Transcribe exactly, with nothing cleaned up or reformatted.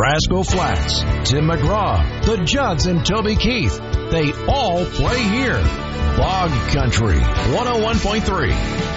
Brasco Flats, Tim McGraw, the Judds and Toby Keith. They all play here. Bog Country, one oh one point three.